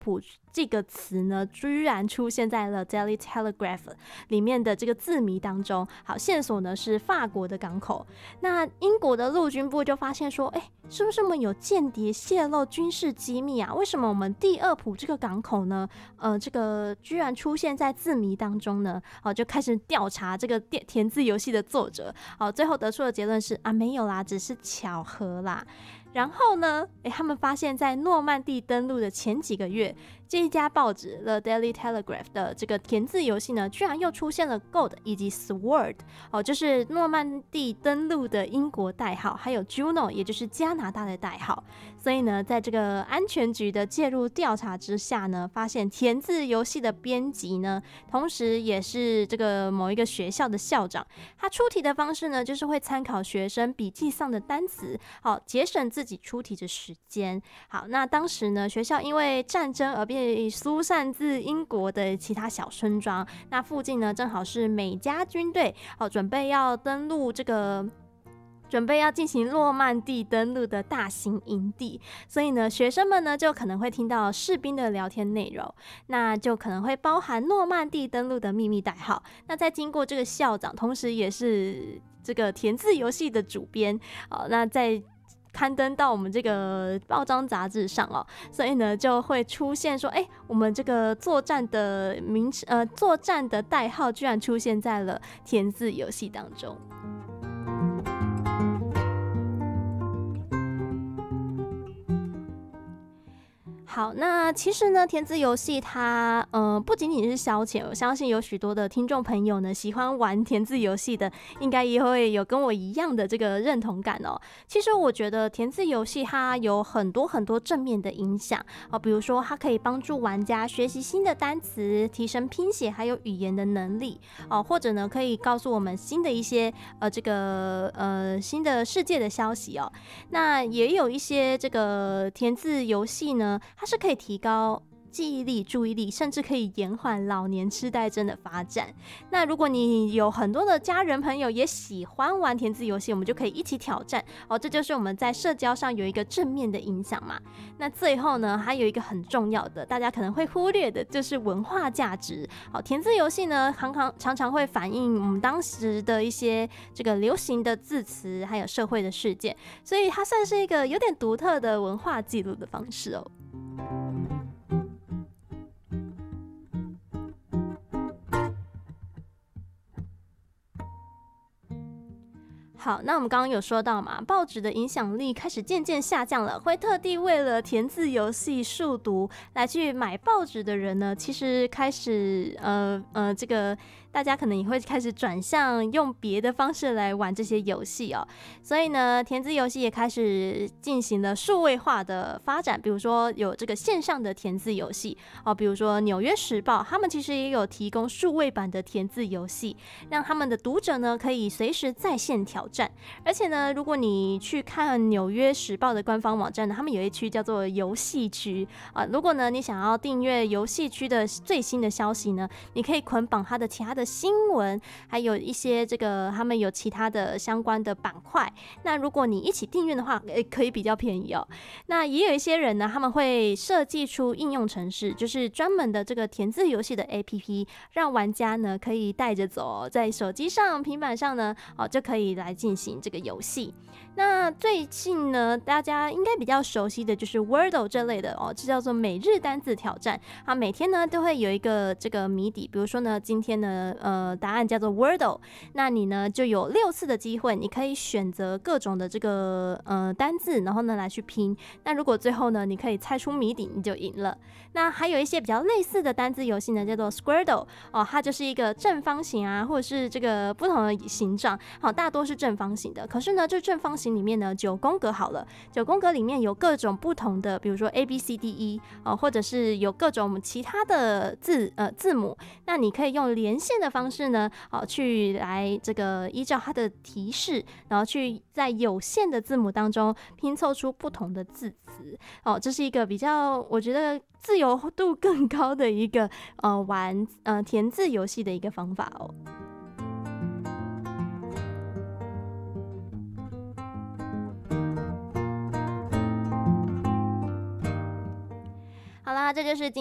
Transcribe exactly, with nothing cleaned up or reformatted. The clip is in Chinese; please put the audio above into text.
谱这个词呢，居然出现在了 Daily Telegraph 里面的这个字谜当中。好，线索呢是法国的港口。那英国的陆军部就发现说，哎，是不是我们有间谍泄露军事机密啊？为什么我们第二谱这个港口呢，呃，这个居然出现在字谜当中呢？好，就开始调查这个填字游戏的作者。好，最后得出的结论是啊，没有啦，只是巧合啦。然后呢，诶，他们发现在诺曼底登陆的前几个月，这一家报纸 The Daily Telegraph 的这个填字游戏呢，居然又出现了 Gold 以及 Sword， 哦，就是诺曼底登陆的英国代号，还有 Juno， 也就是加拿大的代号。所以呢，在这个安全局的介入调查之下呢，发现填字游戏的编辑呢，同时也是这个某一个学校的校长。他出题的方式呢，就是会参考学生笔记上的单词，好，节省自己出题的时间。好，那当时呢，学校因为战争而被疏散至英国的其他小村庄，那附近呢，正好是美加军队，好，准备要登陆这个。准备要进行诺曼底登陆的大型营地，所以呢，学生们呢就可能会听到士兵的聊天内容，那就可能会包含诺曼底登陆的秘密代号。那在经过这个校长，同时也是这个填字游戏的主编，哦，那在刊登到我们这个报章杂志上哦，所以呢就会出现说，哎，我们这个作战的名呃作战的代号居然出现在了填字游戏当中。好，那其实呢，填字游戏它呃不仅仅是消遣，我相信有许多的听众朋友呢喜欢玩填字游戏的，应该也会有跟我一样的这个认同感哦。其实我觉得填字游戏它有很多很多正面的影响哦，比如说它可以帮助玩家学习新的单词，提升拼写还有语言的能力哦，或者呢可以告诉我们新的一些呃这个呃新的世界的消息哦。那也有一些这个填字游戏呢，它是可以提高记忆力、注意力，甚至可以延缓老年痴呆症的发展。那如果你有很多的家人朋友也喜欢玩填字游戏，我们就可以一起挑战哦。这就是我们在社交上有一个正面的影响嘛。那最后呢，还有一个很重要的，大家可能会忽略的，就是文化价值。好，填字游戏呢，常常常常会反映我们当时的一些这个流行的字词，还有社会的事件，所以它算是一个有点独特的文化记录的方式哦。好，那我们刚刚有说到嘛，报纸的影响力开始渐渐下降了，会特地为了填字游戏数独来去买报纸的人呢，其实开始呃呃这个。大家可能也会开始转向用别的方式来玩这些游戏哦，所以呢，填字游戏也开始进行了数位化的发展，比如说有这个线上的填字游戏哦，比如说《纽约时报》，他们其实也有提供数位版的填字游戏，让他们的读者呢可以随时在线挑战。而且呢，如果你去看《纽约时报》的官方网站呢，他们有一区叫做游戏区啊，如果呢你想要订阅游戏区的最新的消息呢，你可以捆绑它的其他的新闻，还有一些这个他们有其他的相关的板块。那如果你一起订阅的话，欸，可以比较便宜哦。那也有一些人呢，他们会设计出应用程式，就是专门的这个填字游戏的 A P P， 让玩家呢可以带着走，在手机上、平板上呢，哦就可以来进行这个游戏。那最近呢，大家应该比较熟悉的就是 Wordle 这类的哦，这叫做每日单字挑战。它每天呢都会有一个这个谜底，比如说呢，今天呢，呃，答案叫做 Wordle， 那你呢就有六次的机会，你可以选择各种的这个呃单字，然后呢来去拼。那如果最后呢，你可以猜出谜底，你就赢了。那还有一些比较类似的单字游戏呢，叫做 Squirtle 哦，它就是一个正方形啊，或者是这个不同的形状，好，大多是正方形的。可是呢，这正方形里面呢，九宫格好了，九宫格里面有各种不同的，比如说 A B C D E 哦，或者是有各种其他的字呃字母，那你可以用连线的方式呢，哦，去来这个依照它的提示，然后去在有限的字母当中拼凑出不同的字词哦，这是一个比较我觉得自由度更高的一个呃玩呃填字游戏的一个方法哦。好啦， 啦，这就是今